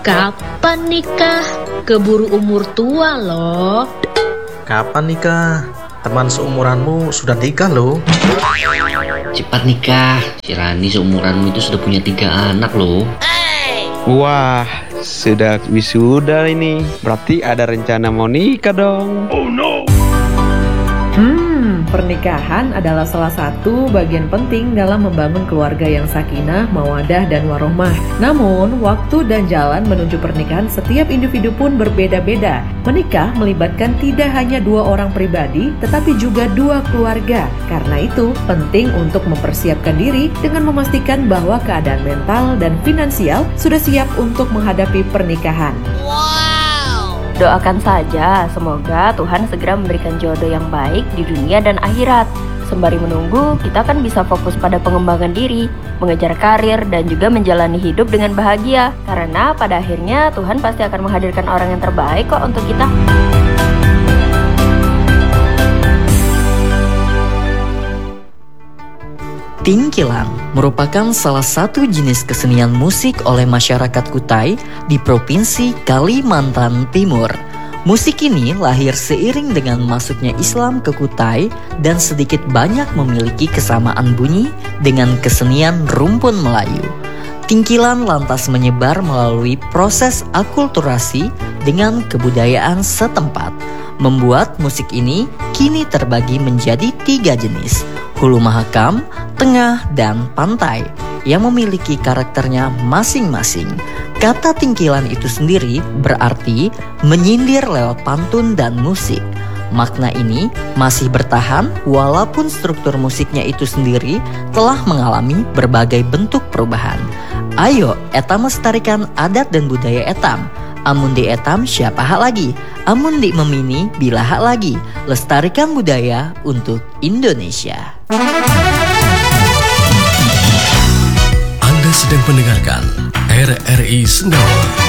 Kapan nikah? Keburu umur tua loh. Kapan nikah? Teman seumuranmu sudah nikah loh. Cepat nikah, si Rani seumuranmu itu sudah punya 3 anak loh. Wah, sudah wisuda ini. Berarti ada rencana mau nikah dong. Oh no. Pernikahan adalah salah satu bagian penting dalam membangun keluarga yang sakinah, mawadah, dan warohmah. Namun, waktu dan jalan menuju pernikahan setiap individu pun berbeda-beda. Menikah melibatkan tidak hanya 2 orang pribadi, tetapi juga 2 keluarga. Karena itu, penting untuk mempersiapkan diri dengan memastikan bahwa keadaan mental dan finansial sudah siap untuk menghadapi pernikahan. Doakan saja, semoga Tuhan segera memberikan jodoh yang baik di dunia dan akhirat. Sembari menunggu, kita kan bisa fokus pada pengembangan diri, mengejar karir, dan juga menjalani hidup dengan bahagia. Karena pada akhirnya Tuhan pasti akan menghadirkan orang yang terbaik kok untuk kita. Tingkilan merupakan salah satu jenis kesenian musik oleh masyarakat Kutai di Provinsi Kalimantan Timur. Musik ini lahir seiring dengan masuknya Islam ke Kutai dan sedikit banyak memiliki kesamaan bunyi dengan kesenian rumpun Melayu. Tingkilan lantas menyebar melalui proses akulturasi dengan kebudayaan setempat, membuat musik ini kini terbagi menjadi 3 jenis: hulu mahakam, tengah, dan pantai, yang memiliki karakternya masing-masing. Kata tingkilan itu sendiri berarti menyindir lewat pantun dan musik. Makna ini masih bertahan walaupun struktur musiknya itu sendiri telah mengalami berbagai bentuk perubahan. Ayo, etam melestarikan adat dan budaya etam. Amun di etam siapa hak lagi? Amun di memini bila hak lagi. Lestarikan budaya untuk Indonesia. Anda sedang mendengarkan RRI Sendawa.